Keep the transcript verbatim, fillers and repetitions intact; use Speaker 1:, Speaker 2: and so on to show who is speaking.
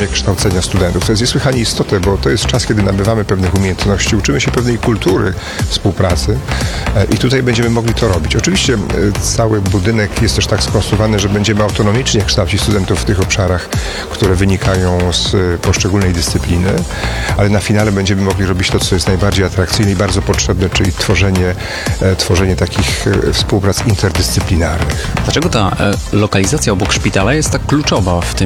Speaker 1: etapie kształcenia studentów. To jest niesłychanie istotne, bo to jest czas, kiedy nabywamy pewnych umiejętności, uczymy się pewnej kultury współpracy e, i tutaj będziemy mogli to robić. Oczywiście e, cały budynek jest też tak skonstruowany, że będziemy autonomicznie kształcić studentów w tych obszarach, które wynikają z e, poszczególnej dyscypliny, ale na finale będziemy mogli robić to, co jest najbardziej atrakcyjne i bardzo potrzebne, czyli tworzenie, e, tworzenie takich e, współprac interdyscyplinarnych.
Speaker 2: Dlaczego ta e, lokalizacja obok szpitala jest tak kluczowa w tym